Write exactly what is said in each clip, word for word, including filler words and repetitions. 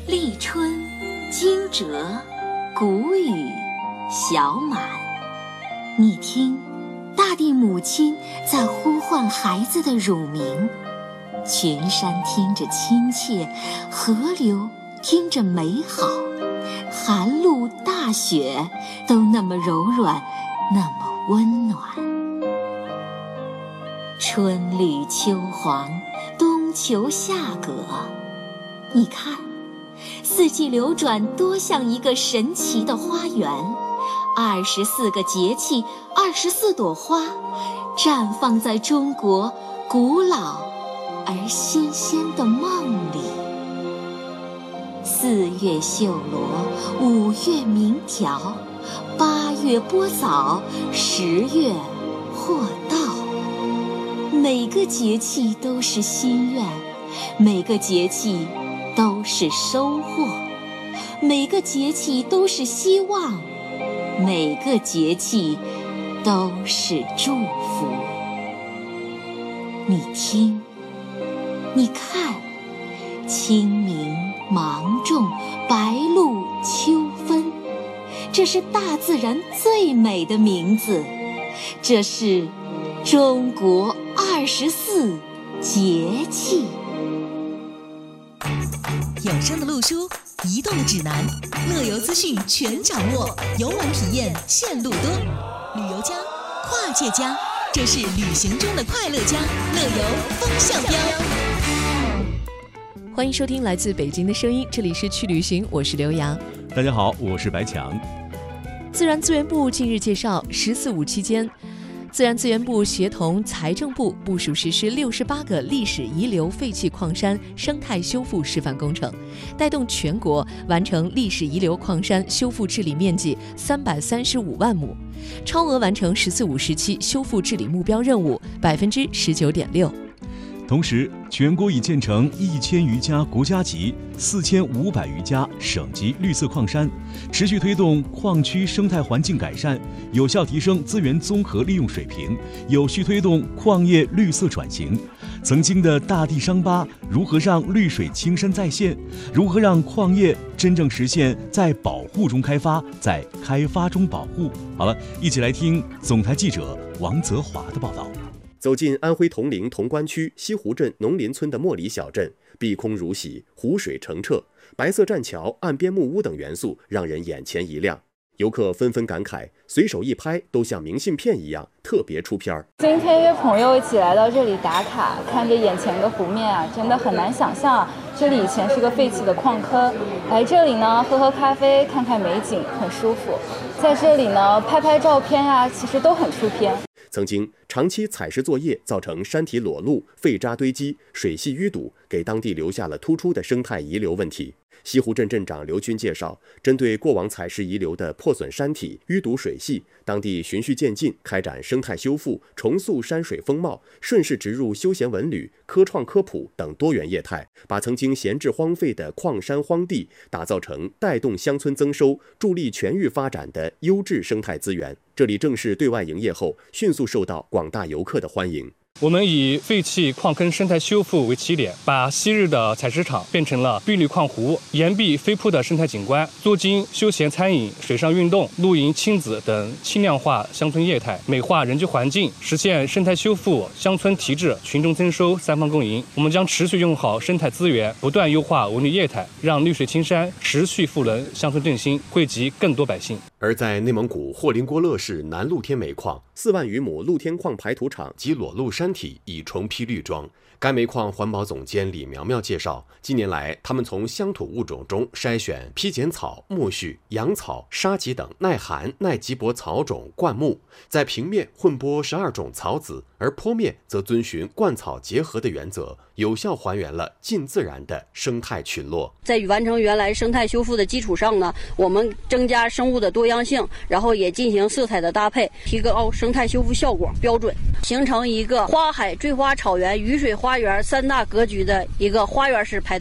立春、惊蛰、谷雨、小满。你听，大地母亲在呼唤孩子的乳名，群山听着亲切，河流听着美好，寒露大雪都那么柔软，那么温暖。春绿秋黄，冬秋夏葛，你看，四季流转多像一个神奇的花园，二十四个节气，二十四朵花，绽放在中国古老而新鲜的梦里。四月绣罗，五月鸣条，八月播枣，十月获稻。每个节气都是心愿，每个节气都是收获，每个节气都是希望，每个节气都是祝福。你听，你看，清明、芒种、白露、秋分，这是大自然最美的名字，这是中国二十四节气。 有声的路书，移动的指南，乐游资讯全掌握，游玩体验线路多。旅游家，跨界家，这是旅行中的快乐家，乐游风向标。 欢迎收听来自北京的声音，这里是去旅行，我是刘洋。 大家好，我是白强。 自然资源部近日介绍，十四五期间，自然资源部协同财政部部署实施六十八个历史遗留废弃矿山生态修复示范工程，带动全国完成历史遗留矿山修复治理面积三百三十五万亩，超额完成“十四五”时期修复治理目标任务百分之十九点六。 同时，全国已建成一千余家国家级、四千五百余家省级绿色矿山，持续推动矿区生态环境改善，有效提升资源综合利用水平，有序推动矿业绿色转型。曾经的大地伤疤，如何让绿水青山再现？如何让矿业真正实现在保护中开发，在开发中保护？好了，一起来听总台记者王泽华的报道。 走进安徽铜陵潼关区西湖镇农林村的莫里小镇，碧空如洗，湖水澄澈，白色栈桥、岸边木屋等元素让人眼前一亮。游客纷纷感慨，随手一拍都像明信片一样，特别出片。 今天约朋友一起来到这里打卡，看着眼前的湖面啊，真的很难想象啊，这里以前是个废弃的矿坑。来这里呢，喝喝咖啡，看看美景，很舒服。在这里呢，拍拍照片啊，其实都很出片。 曾经长期采石作业造成山体裸露、废渣堆积、水系淤堵，给当地留下了突出的生态遗留问题。西湖镇镇长刘军介绍，针对过往采石遗留的破损山体、淤堵水系，当地循序渐进开展生态修复，重塑山水风貌，顺势植入休闲文旅、科创科普等多元业态，把曾经闲置荒废的矿山荒地打造成带动乡村增收、助力全域发展的优质生态资源。这里正式对外营业后，迅速受到广大游客的欢迎。 我们以废弃矿坑生态修复为起点，把昔日的采石场变成了碧绿矿湖、岩壁飞瀑的生态景观，做精休闲餐饮、水上运动、露营、亲子等轻量化乡村业态，美化人居环境，实现生态修复、乡村提质、群众增收三方共赢。我们将持续用好生态资源，不断优化文旅业态，让绿水青山持续赋能乡村振兴，惠及更多百姓。 而在内蒙古霍林郭勒市南露天煤矿，四万余亩露天矿排土场及裸露山体已重披绿装。该煤矿环保总监李苗苗介绍，近年来他们从乡土物种中筛选披剪草、苜蓿、杨草、沙棘等耐寒耐瘠薄草种灌木，在平面混播十二种草籽，而坡面则遵循灌草结合的原则，有效还原了近自然的生态群落。 在完成原来生态修复的基础上呢，我们增加生物的多样性，然后也进行色彩的搭配，提高生态修复效果标准，形成一个花海、醉花草原、雨水花园三大格局的一个花园式排土场。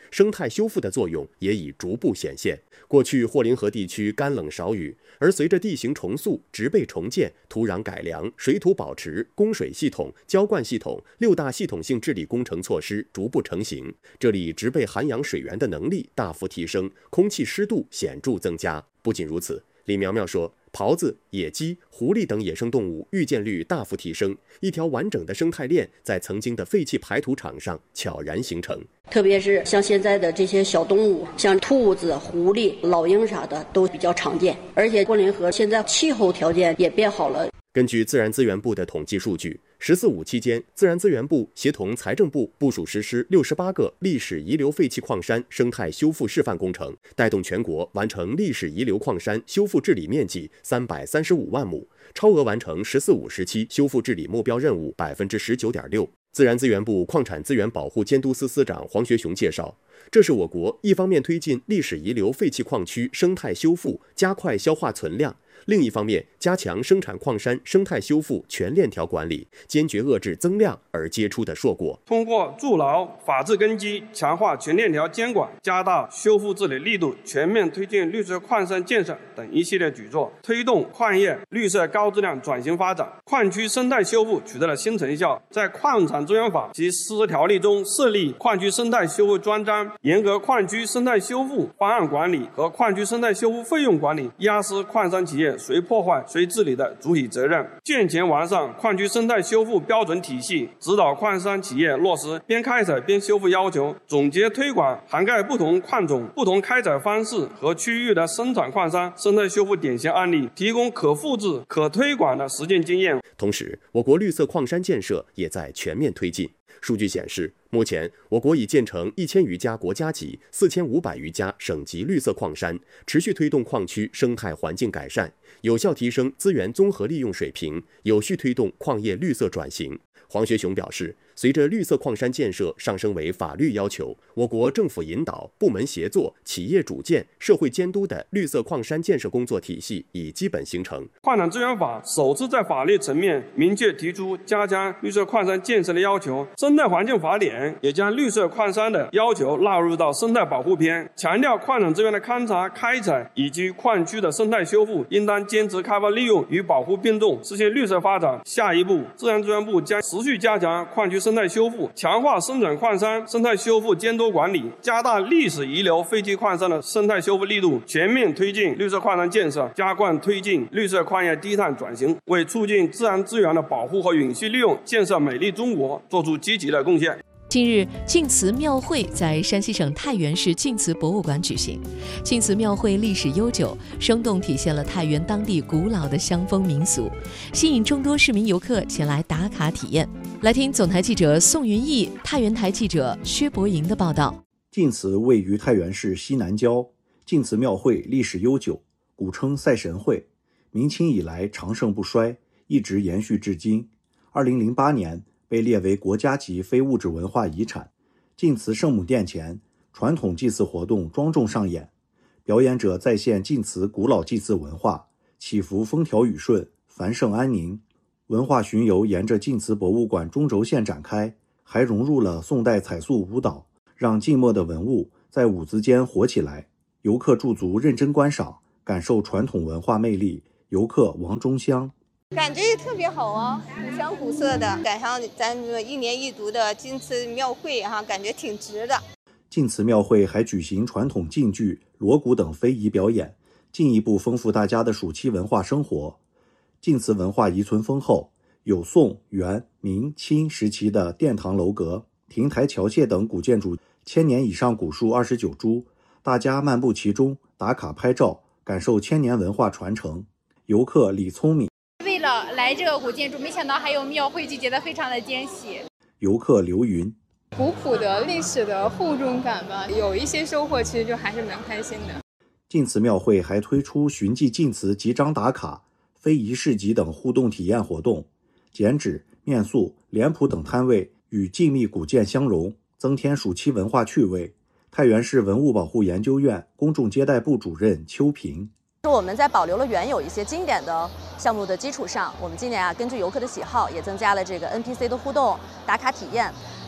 生态修复的作用也已逐步显现。过去霍林河地区干冷少雨，而随着地形重塑、植被重建、土壤改良、水土保持、供水系统、浇灌系统六大系统性治理工程措施逐步成型，这里植被涵养水源的能力大幅提升，空气湿度显著增加。不仅如此，李苗苗说，狍子、野鸡、狐狸等野生动物遇见率大幅提升，一条完整的生态链在曾经的废弃排土场上悄然形成。 特别是像现在的这些小动物，像兔子、狐狸、老鹰啥的都比较常见，而且霍林河现在气候条件也变好了。 根据自然资源部的统计数据，十四五期间，自然资源部协同财政部部署实施六十八个历史遗留废弃矿山生态修复示范工程，带动全国完成历史遗留矿山修复治理面积三百三十五万亩，超额完成“十四五”时期修复治理目标任务百分之十九点六。自然资源部矿产资源保护监督司司长黄学雄介绍，这是我国一方面推进历史遗留废弃矿区生态修复，加快消化存量，另一方面加强生产矿山生态修复全链条管理，坚决遏制增量而结出的硕果。 通过筑牢法治根基，强化全链条监管，加大修复治理力度，全面推进绿色矿山建设等一系列举措，推动矿业绿色高质量转型发展。矿区生态修复取得了新成效，在矿产资源法及实施条例中设立矿区生态修复专章，严格矿区生态修复方案管理和矿区生态修复费用管理，压实矿山企业谁破坏谁治理的主体责任，健全完善矿区生态修复标准体系，指导矿山企业落实边开采边修复要求，总结推广涵盖不同矿种、不同开采方式和区域的生产矿山生态修复典型案例，提供可复制、可推广的实践经验。 同时，我国绿色矿山建设也在全面推进。数据显示，目前我国已建成一千余家国家级、四千五百余家省级绿色矿山，持续推动矿区生态环境改善，有效提升资源综合利用水平，有序推动矿业绿色转型。黄学雄表示，随着绿色矿山建设上升为法律要求，我国政府引导、部门协作、企业主建、社会监督的绿色矿山建设工作体系已基本形成。 矿产资源法首次在法律层面明确提出加强绿色矿山建设的要求，生态环境法典也将绿色矿山的要求纳入到生态保护篇，强调矿产资源的勘察、开采以及矿区的生态修复应当坚持开发利用与保护并重，实现绿色发展。下一步，自然资源部将持续加强矿区生态修复，强化生产矿山生态修复监督管理，加大历史遗留废弃矿山的生态修复力度，全面推进绿色矿山建设，加快推进绿色矿业低碳转型，为促进自然资源的保护和永续利用、建设美丽中国做出积极的贡献。 近日，晋祠庙会在山西省太原市晋祠博物馆举行。晋祠庙会历史悠久，生动体现了太原当地古老的乡风民俗，吸引众多市民游客前来打卡体验。来听总台记者宋云逸、太原台记者薛博莹的报道。 晋祠位于太原市西南郊，晋祠庙会历史悠久，古称赛神会，明清以来长盛不衰，一直延续至今。二零零八年被列为国家级非物质文化遗产。晋祠圣母殿前，传统祭祀活动庄重上演，表演者再现晋祠古老祭祀文化，祈福风调雨顺、繁盛安宁。文化巡游沿着晋祠博物馆中轴线展开，还融入了宋代彩塑舞蹈，让晋末的文物在舞姿间活起来。游客驻足认真观赏，感受传统文化魅力。游客王中香。 感觉也特别好啊，古香古色的，赶上咱一年一度的晋祠庙会哈、啊，感觉挺值的。 晋祠庙会还举行传统晋剧、锣鼓等非遗表演，进一步丰富大家的暑期文化生活。晋祠文化遗存丰厚，有宋、元、明、清时期的殿堂楼阁、亭台桥榭等古建筑，千年以上古树二十九株，大家漫步其中，打卡拍照，感受千年文化传承。游客李聪明。 为了来这个古建筑，没想到还有庙会，就觉得非常的惊喜。 游客刘云。 古朴的历史的厚重感吧，有一些收获，其实就还是蛮开心的。 晋祠庙会还推出寻迹晋祠集章打卡、非遗市集等互动体验活动，剪纸、面塑、脸谱等摊位与晋密古建相融，增添暑期文化趣味。太原市文物保护研究院公众接待部主任邱平。 我们在保留了原有一些经典的项目的基础上，我们今年啊，根据游客的喜好，也增加了这个 N P C 的互动、打卡体验。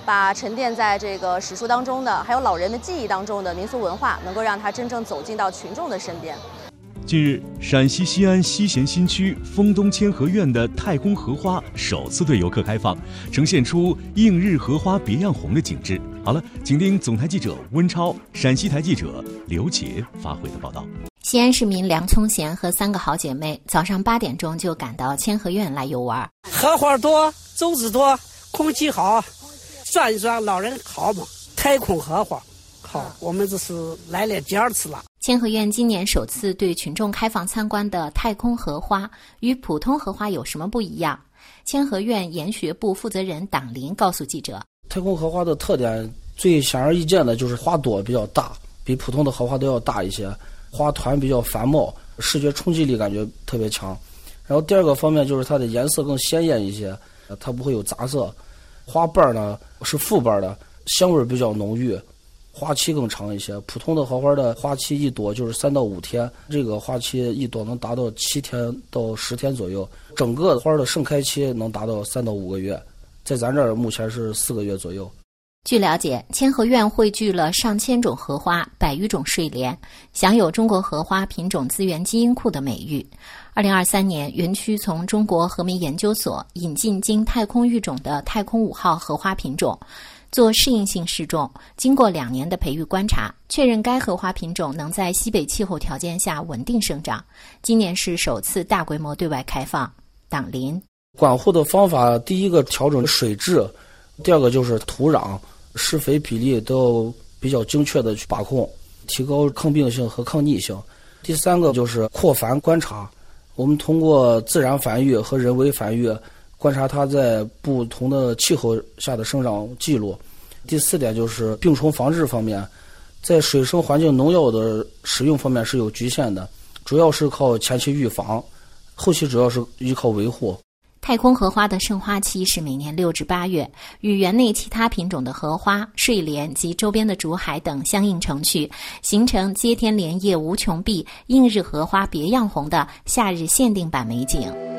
把沉淀在这个史书当中的，还有老人们记忆当中的民俗文化，能够让它真正走进到群众的身边。 近日，陕西西安西咸新区丰东千和苑的太空荷花首次对游客开放，呈现出映日荷花别样红的景致。好了，请听总台记者温超、陕西台记者刘杰发回的报道。 西安市民梁聪贤和三个好姐妹早上八点钟就赶到千和苑来游玩。 荷花多，种子多，空气好，算一算老人好嘛。太空荷花好，我们这是来了第二次了。 千和苑今年首次对群众开放参观的太空荷花与普通荷花有什么不一样？千和苑研学部负责人党林告诉记者， 太空荷花的特点最显而易见的就是花朵比较大，比普通的荷花都要大一些，花团比较繁茂，视觉冲击力感觉特别强。然后第二个方面就是它的颜色更鲜艳一些，它不会有杂色。花瓣呢是复瓣的，香味比较浓郁，花期更长一些。普通的荷花的花期一朵就是三到五天，这个花期一朵能达到七天到十天左右，整个花的盛开期能达到三到五个月，在咱这儿目前是四个月左右。 据了解，千和苑汇聚了上千种荷花、百余种睡莲，享有中国荷花品种资源基因库的美誉。二零二三年，园区从中国和媒研究所引进经太空育种的太空五号荷花品种，做适应性试种，经过两年的培育观察，确认该荷花品种能在西北气候条件下稳定生长。今年是首次大规模对外开放。党林管护的方法，第一个调整水质，第二个就是土壤施肥比例都要比较精确的去把控，提高抗病性和抗逆性。第三个就是扩繁观察，我们通过自然繁育和人为繁育观察它在不同的气候下的生长记录。第四点就是病虫防治方面，在水生环境农药的使用方面是有局限的，主要是靠前期预防，后期主要是依靠维护。 太空荷花的盛花期是每年六至八月，与园内其他品种的荷花、睡莲及周边的竹海等相映成趣，形成接天莲叶无穷碧、映日荷花别样红的夏日限定版美景。